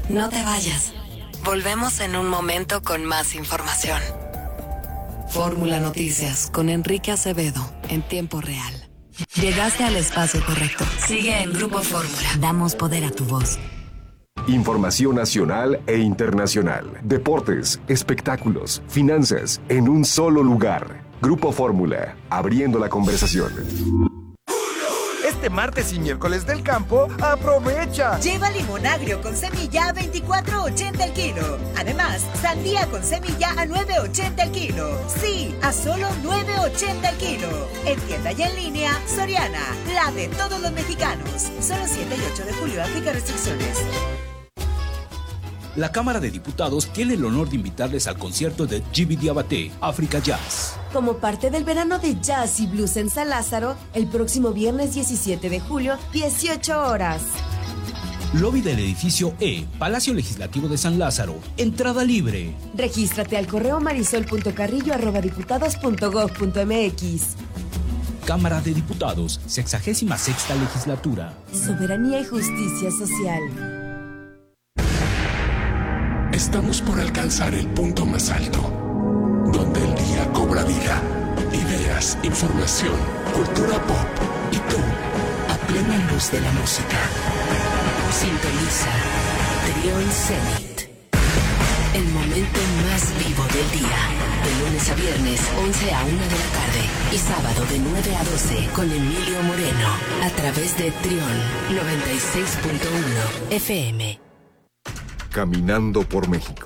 No te vayas. Volvemos en un momento con más información. Fórmula Noticias con Enrique Acevedo en tiempo real. Llegaste al espacio correcto. Sigue en Grupo Fórmula. Damos poder a tu voz. Información nacional e internacional. Deportes, espectáculos, finanzas, en un solo lugar. Grupo Fórmula, abriendo la conversación. Este martes y miércoles del campo, aprovecha. Lleva limón agrio con semilla a $24.80 el kilo. Además, sandía con semilla a $9.80 el kilo. Sí, a solo $9.80 el kilo. En tienda y en línea, Soriana, la de todos los mexicanos. Solo 7 y 8 de julio, aplica restricciones. La Cámara de Diputados tiene el honor de invitarles al concierto de Djiby Diabaté, África Jazz. Como parte del verano de jazz y blues en San Lázaro, el próximo viernes 17 de julio, 18 horas. Lobby del edificio E, Palacio Legislativo de San Lázaro. Entrada libre. Regístrate al correo marisol.carrillo@diputados.gov.mx. Cámara de Diputados, 66ª Legislatura. Soberanía y justicia social. Estamos por alcanzar el punto más alto, donde el día cobra vida. Ideas, información, cultura pop y tú, a plena luz de la música. Sintoniza Trión Zenit. El momento más vivo del día. De lunes a viernes, 11 a 1 de la tarde. Y sábado de 9 a 12 con Emilio Moreno. A través de Trión 96.1 FM. Caminando por México.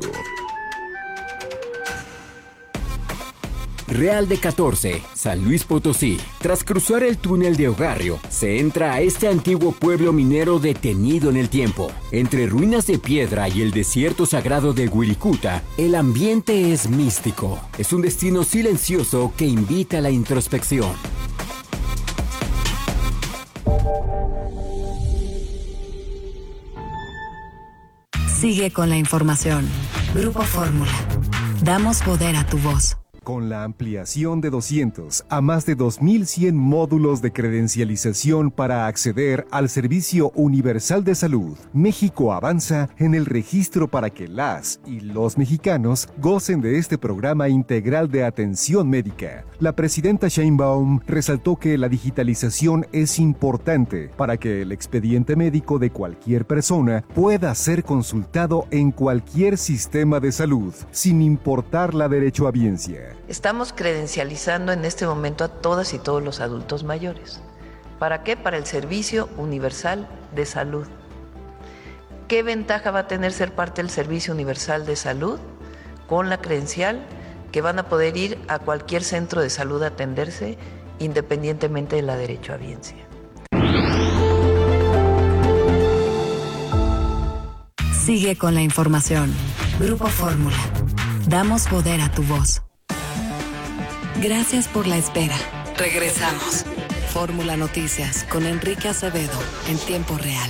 Real de 14, San Luis Potosí. Tras cruzar el túnel de Ogarrio, se entra a este antiguo pueblo minero detenido en el tiempo. Entre ruinas de piedra y el desierto sagrado de Wirikuta, el ambiente es místico. Es un destino silencioso que invita a la introspección. Sigue con la información. Grupo Fórmula. Damos poder a tu voz. Con la ampliación de 200 a más de 2.100 módulos de credencialización para acceder al Servicio Universal de Salud, México avanza en el registro para que las y los mexicanos gocen de este programa integral de atención médica. La presidenta Sheinbaum resaltó que la digitalización es importante para que el expediente médico de cualquier persona pueda ser consultado en cualquier sistema de salud, sin importar la derechohabiencia. Estamos credencializando en este momento a todas y todos los adultos mayores. ¿Para qué? Para el Servicio Universal de Salud. ¿Qué ventaja va a tener ser parte del Servicio Universal de Salud? Con la credencial que van a poder ir a cualquier centro de salud a atenderse independientemente de la derechohabiencia. Sigue con la información. Grupo Fórmula. Damos poder a tu voz. Gracias por la espera. Regresamos. Fórmula Noticias con Enrique Acevedo en tiempo real.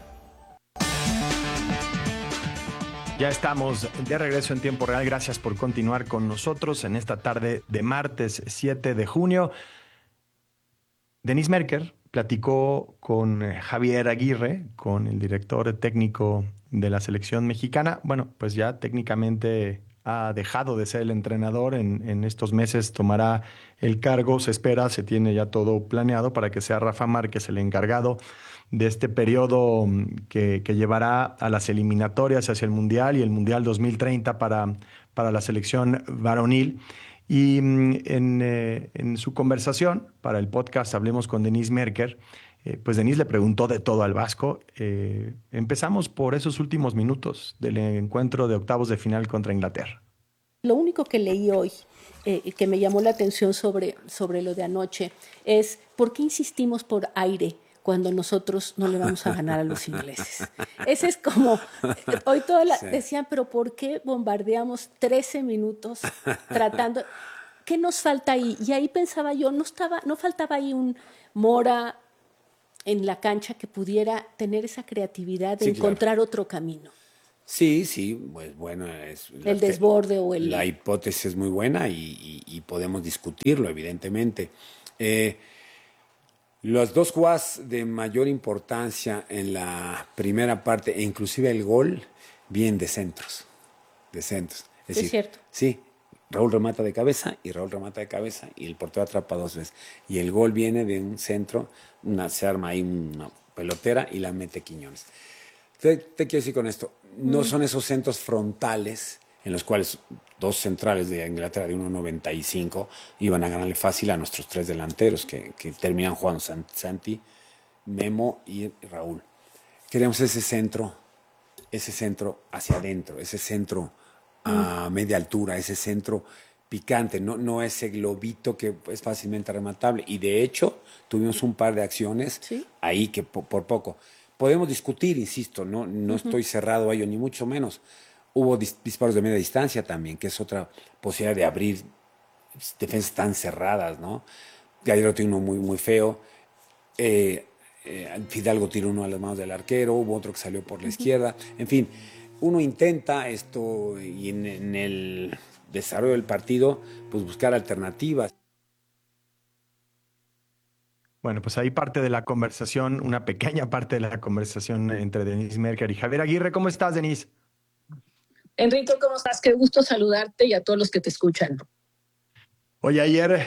Ya estamos de regreso en tiempo real. Gracias por continuar con nosotros en esta tarde de martes 7 de junio. Denise Merker platicó con Javier Aguirre, con el director técnico de la selección mexicana. Bueno, pues ya técnicamente ha dejado de ser el entrenador. En estos meses tomará el cargo. Se espera, se tiene ya todo planeado para que sea Rafa Márquez el encargado de este periodo que llevará a las eliminatorias hacia el Mundial y el Mundial 2030 para la selección varonil. Y en su conversación para el podcast Hablemos con Denise Merker, pues Denise le preguntó de todo al Vasco. Empezamos por esos últimos minutos del encuentro de octavos de final contra Inglaterra. Lo único que leí hoy, que me llamó la atención sobre lo de anoche, es ¿por qué insistimos por aire cuando nosotros no le vamos a ganar a los ingleses? Ese es como, hoy decían, pero ¿por qué bombardeamos 13 minutos tratando? ¿Qué nos falta ahí? Y ahí pensaba yo, no faltaba ahí un Mora en la cancha que pudiera tener esa creatividad de encontrar otro camino. Sí, pues bueno, el desborde o el... La hipótesis es muy buena y podemos discutirlo, evidentemente. Las dos jugadas de mayor importancia en la primera parte, e inclusive el gol, bien de centros. Es decir, cierto. Sí, Raúl remata de cabeza y el portero atrapa 2 veces. Y el gol viene de un centro, se arma ahí una pelotera y la mete Quiñones. Te quiero decir con esto, no son esos centros frontales en los cuales 2 centrales de Inglaterra de 1.95 iban a ganarle fácil a nuestros 3 delanteros que terminan jugando Santi, Memo y Raúl. Queremos ese centro hacia adentro, ese centro a media altura, ese centro picante, no ese globito que es fácilmente rematable. Y de hecho, tuvimos un par de acciones ahí que por poco. Podemos discutir, insisto, no estoy cerrado a ello, ni mucho menos. Hubo disparos de media distancia también, que es otra posibilidad de abrir defensas tan cerradas, ¿no? Gallardo tiene uno muy, muy feo. Fidalgo tiró uno a las manos del arquero, hubo otro que salió por la izquierda. En fin, uno intenta esto y en el desarrollo del partido, pues buscar alternativas. Bueno, pues ahí parte de la conversación, una pequeña parte de la conversación entre Denise Merker y Javier Aguirre. ¿Cómo estás, Denise? Enrique, ¿cómo estás? Qué gusto saludarte y a todos los que te escuchan. Oye, ayer,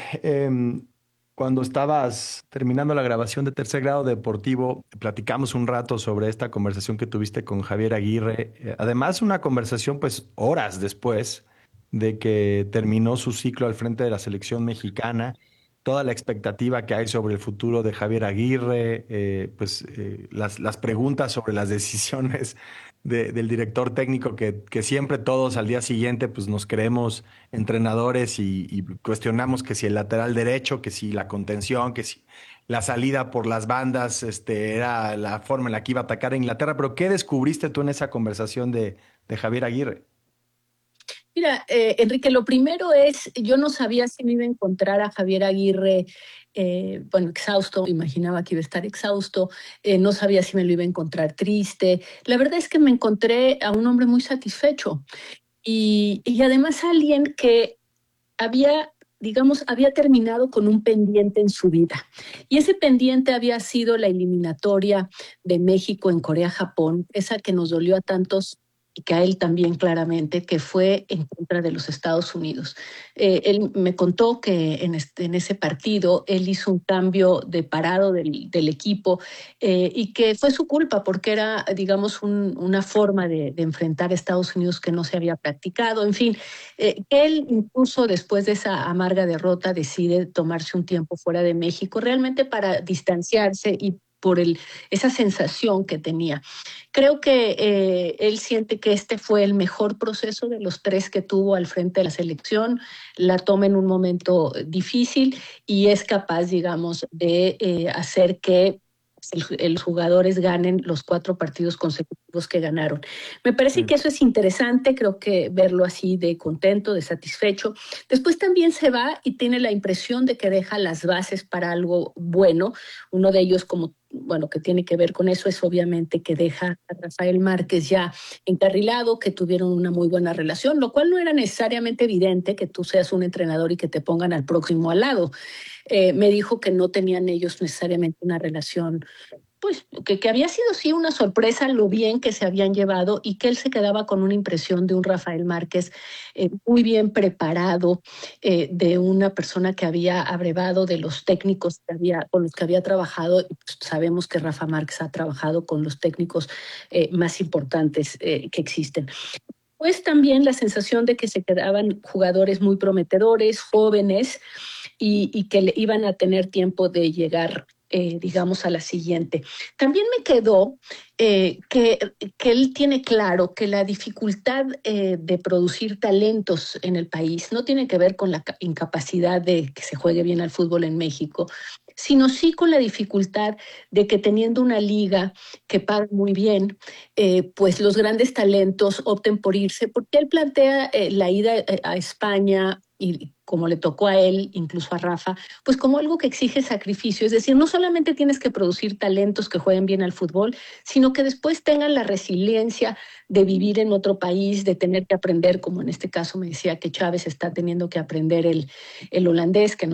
cuando estabas terminando la grabación de Tercer Grado Deportivo, platicamos un rato sobre esta conversación que tuviste con Javier Aguirre. Además, una conversación, pues, horas después de que terminó su ciclo al frente de la selección mexicana. Toda la expectativa que hay sobre el futuro de Javier Aguirre, las preguntas sobre las decisiones del director técnico que siempre todos al día siguiente pues nos creemos entrenadores y cuestionamos que si el lateral derecho, que si la contención, que si la salida por las bandas era la forma en la que iba a atacar a Inglaterra. Pero ¿qué descubriste tú en esa conversación de Javier Aguirre? Mira, Enrique, lo primero es, yo no sabía si me iba a encontrar a Javier Aguirre, exhausto, imaginaba que iba a estar exhausto, no sabía si me lo iba a encontrar triste. La verdad es que me encontré a un hombre muy satisfecho y además alguien que había terminado con un pendiente en su vida. Y ese pendiente había sido la eliminatoria de México en Corea-Japón, esa que nos dolió a tantos y que a él también claramente, que fue en contra de los Estados Unidos. Él me contó que en ese partido él hizo un cambio de parado del equipo y que fue su culpa porque era, digamos, una forma de enfrentar a Estados Unidos que no se había practicado. En fin, él incluso después de esa amarga derrota decide tomarse un tiempo fuera de México, realmente para distanciarse y por esa sensación que tenía. Creo que él siente que este fue el mejor proceso de los 3 que tuvo al frente de la selección, la toma en un momento difícil y es capaz, digamos, de hacer que los jugadores ganen los 4 partidos consecutivos que ganaron. Me parece que eso es interesante, creo que verlo así de contento, de satisfecho. Después también se va y tiene la impresión de que deja las bases para algo bueno. Uno de ellos, que tiene que ver con eso, es obviamente que deja a Rafael Márquez ya encarrilado, que tuvieron una muy buena relación, lo cual no era necesariamente evidente que tú seas un entrenador y que te pongan al próximo al lado. Me dijo que no tenían ellos necesariamente una relación, pues que había sido sí una sorpresa lo bien que se habían llevado y que él se quedaba con una impresión de un Rafael Márquez muy bien preparado, de una persona que había abrevado de los técnicos con los que había trabajado. Pues sabemos que Rafa Márquez ha trabajado con los técnicos más importantes que existen. Pues también la sensación de que se quedaban jugadores muy prometedores, jóvenes, y que iban a tener tiempo de llegar, digamos, a la siguiente. También me quedó que él tiene claro que la dificultad de producir talentos en el país no tiene que ver con la incapacidad de que se juegue bien al fútbol en México, sino sí con la dificultad de que teniendo una liga que paga muy bien, pues los grandes talentos opten por irse, porque él plantea la ida a España y como le tocó a él, incluso a Rafa, pues como algo que exige sacrificio. Es decir, no solamente tienes que producir talentos que jueguen bien al fútbol, sino que después tengan la resiliencia de vivir en otro país, de tener que aprender, como en este caso me decía que Chávez está teniendo que aprender el holandés, que no